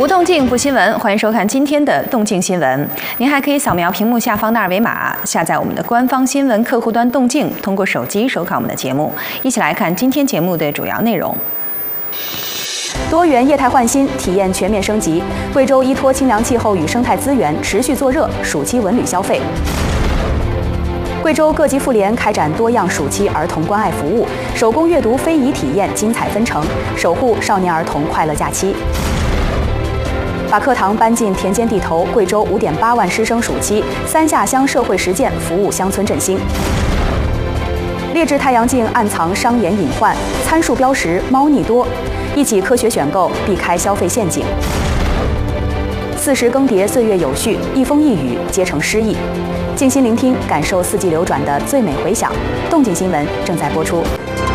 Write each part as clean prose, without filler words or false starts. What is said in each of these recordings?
动静不新闻，欢迎收看今天的动静新闻。您还可以扫描屏幕下方的二维码，下载我们的官方新闻客户端动静，通过手机收看我们的节目。一起来看今天节目的主要内容。多元业态焕新，体验全面升级。贵州依托清凉气候与生态资源，持续做热暑期文旅消费。贵州各级妇联开展多样暑期儿童关爱服务，手工阅读非遗体验精彩纷呈，守护少年儿童快乐假期。把课堂搬进田间地头，贵州5.8万师生暑期3下乡社会实践服务乡村振兴。劣质太阳镜暗藏商业隐患，参数标识猫腻多，一起科学选购，避开消费陷阱。40更迭，岁月有序，一风一雨皆成诗意。静心聆听，感受四季流转的最美回响。动静新闻正在播出。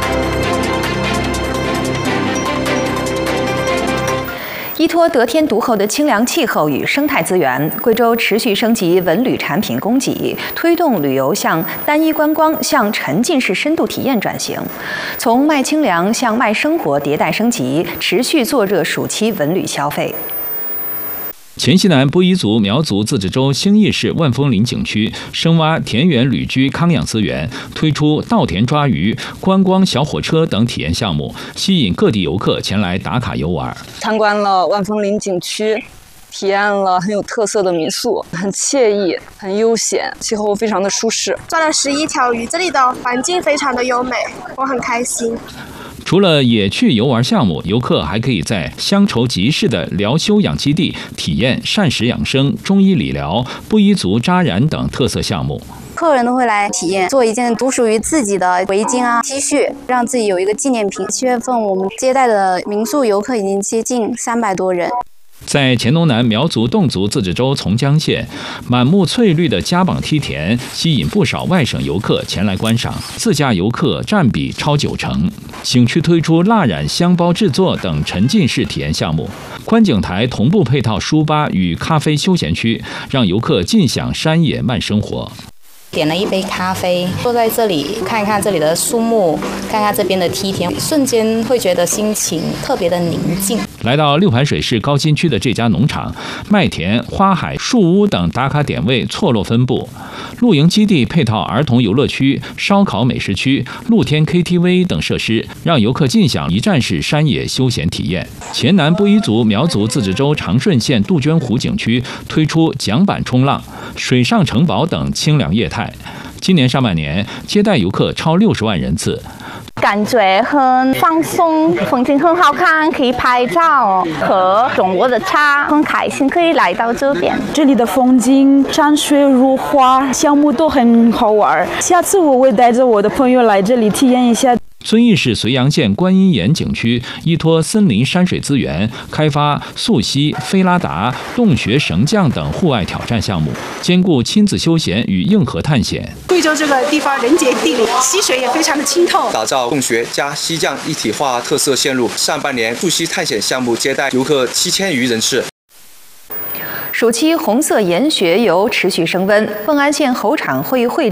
依托得天独厚的清凉气候与生态资源，贵州持续升级文旅产品供给，推动旅游向单一观光向沉浸式深度体验转型，从卖清凉向卖生活迭代升级，持续做热暑期文旅消费。 黔西南布依族苗族自治州兴义市万丰林景区深挖田园旅居康养资源，推出稻田抓鱼、观光小火车等体验项目，吸引各地游客前来打卡游玩。 参观了万丰林景区，体验了很有特色的民宿，很惬意，很悠闲，气候非常的舒适。 抓了11条鱼，这里的环境非常的优美，我很开心。 除了野趣游玩项目，游客还可以在乡愁集市的疗休养基地体验膳食养生、中医理疗、布依族扎染等特色项目。 客人都会来体验，做一件独属于自己的围巾啊、T 恤，让自己有一个纪念品。7月份我们接待的民宿游客已经接近300多人。 在黔东南苗族侗族自治州从江县，满目翠绿的家榜梯田吸引不少外省游客前来观赏，自驾游客占比超90%。景区推出蜡染香包制作等沉浸式体验项目，观景台同步配套书吧与咖啡休闲区，让游客尽享山野慢生活。 点了一杯咖啡，坐在这里看一看这里的树木，看看这边的梯田，瞬间会觉得心情特别的宁静。 来到六盘水市高新区的这家农场，麦田、花海、树屋等打卡点位错落分布，露营基地配套儿童游乐区、烧烤美食区、露天 KTV 等设施，让游客尽享一站式山野休闲体验。黔南布依族苗族自治州长顺县杜鹃湖景区推出桨板冲浪、水上城堡等清凉业态。今年上半年接待游客超60万人次， 感觉很放松，风景很好看，可以拍照，喝中国的茶，很开心可以来到这边。 这里的风景山水如画，项目都很好玩。下次我会带着我的朋友来这里体验一下。 遵义市绥阳县观音岩景区依托森林山水资源，开发溯溪、飞拉达、洞穴绳降等户外挑战项目，兼顾亲子休闲与硬核探险。 贵州这个地方人杰地灵，溪水也非常的清透， 打造洞穴加溪降一体化特色线路。上半年溯溪探险项目接待游客7000余人次。暑期红色研学游持续升温，瓮安县猴场会议会